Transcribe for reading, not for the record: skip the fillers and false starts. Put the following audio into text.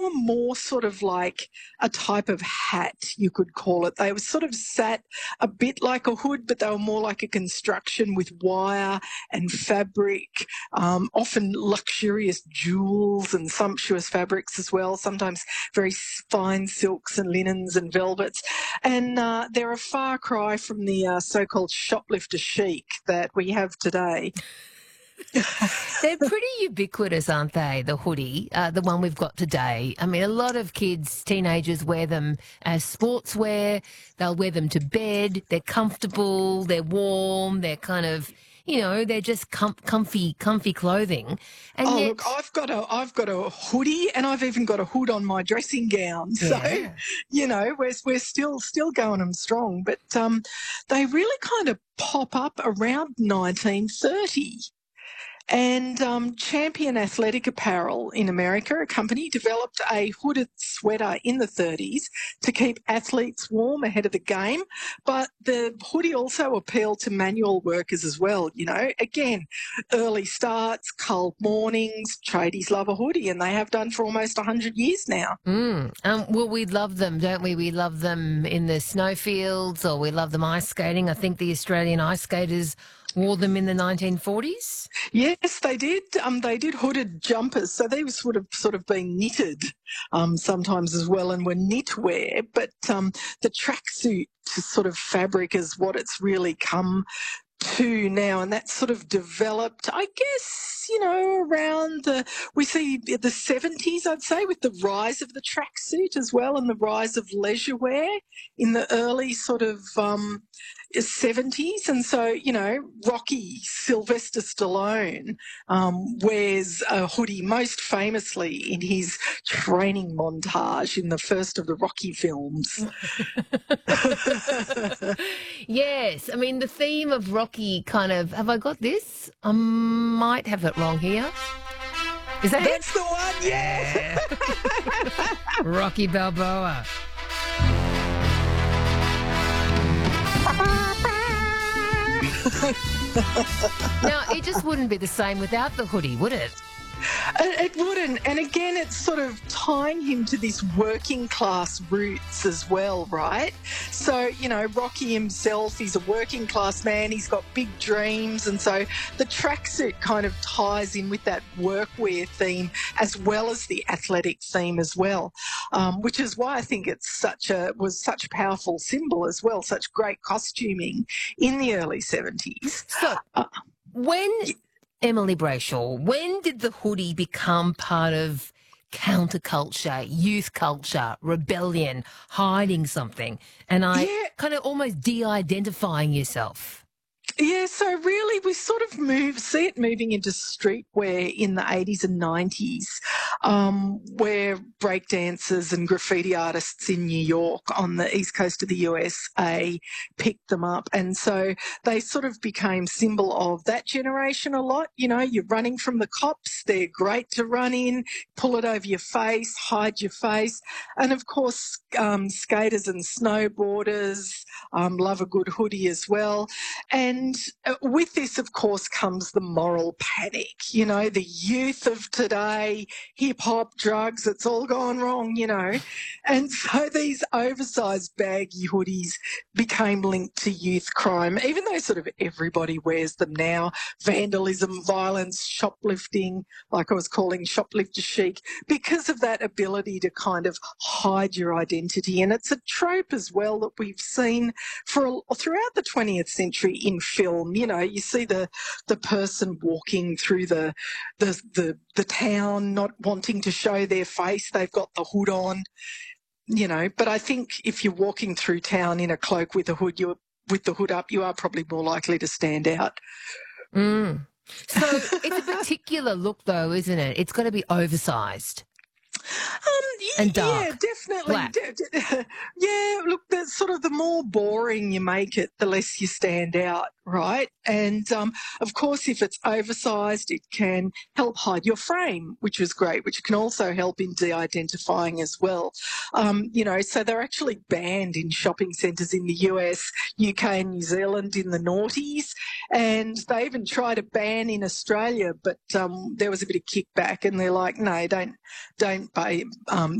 were more sort of like a type of hat, you could call it. They were sort of sat a bit like a hood, but they were more like a construction with wire and fabric, often luxurious jewels and sumptuous fabrics as well, sometimes very fine silks and linens and velvets. And they're a far cry from the so-called shoplifter chic that we have today. They're pretty ubiquitous, aren't they, the hoodie, the one we've got today? I mean, a lot of kids, teenagers wear them as sportswear. They'll wear them to bed. They're comfortable. They're warm. They're kind of, they're just comfy clothing. And Oh, yet, look, I've got a hoodie, and I've even got a hood on my dressing gown. So, we're still going them strong. But they really kind of pop up around 1930. And Champion Athletic Apparel in America, a company, developed a hooded sweater in the 30s to keep athletes warm ahead of the game. But the hoodie also appealed to manual workers as well. Again, early starts, cold mornings, tradies love a hoodie, and they have done for almost 100 years now. Well, we love them, don't we? We love them in the snowfields, or we love them ice skating. I think the Australian ice skaters wore them in the 1940s. Yes, they did. They did hooded jumpers, so they were sort of being knitted sometimes as well, and were knitwear. But the tracksuit sort of fabric is what it's really come to now, and that sort of developed, I guess, around we see the 70s, I'd say, with the rise of the tracksuit as well, and the rise of leisure wear in the early sort of 70s. And so, Rocky Sylvester Stallone wears a hoodie most famously in his training montage in the first of the Rocky films. Yes, I mean, the theme of Rocky kind of, have I got this? I might have it wrong here. Is that That's the one, yeah. Rocky Balboa. Now, it just wouldn't be the same without the hoodie, would it? It wouldn't. And again, it's sort of tying him to this working class roots as well, right? So, Rocky himself, he's a working class man. He's got big dreams. And so the tracksuit kind of ties in with that workwear theme as well as the athletic theme as well, which is why I think it's was such a powerful symbol as well, such great costuming in the early 70s. So, Emily Brayshaw, when did the hoodie become part of counterculture, youth culture, rebellion, hiding something, and kind of almost de-identifying yourself? Yeah, so really we sort of see it moving into streetwear in the 80s and 90s, where breakdancers and graffiti artists in New York on the east coast of the USA picked them up. And so they sort of became symbol of that generation a lot. You're running from the cops. They're great to run in, pull it over your face, hide your face. And, of course, skaters and snowboarders love a good hoodie as well. And with this, of course, comes the moral panic. The youth of today, hip-hop, drugs, it's all gone wrong, And so these oversized baggy hoodies became linked to youth crime, even though sort of everybody wears them now. Vandalism, violence, shoplifting, like I was calling shoplifter chic, because of that ability to kind of hide your identity. And it's a trope as well that we've seen throughout the 20th century in film. You see the person walking through the town, not wanting to show their face. They've got the hood on, But I think if you're walking through town in a cloak with a hood, with the hood up, you are probably more likely to stand out. So it's a particular look, though, isn't it? It's got to be oversized. And dark. Yeah, definitely. Yeah, look, the more boring you make it, the less you stand out, right? And, of course, if it's oversized, it can help hide your frame, which is great, which can also help in de-identifying as well. So they're actually banned in shopping centres in the US, UK and New Zealand in the noughties, and they even tried a ban in Australia, but there was a bit of kickback, and they're like, no, don't buy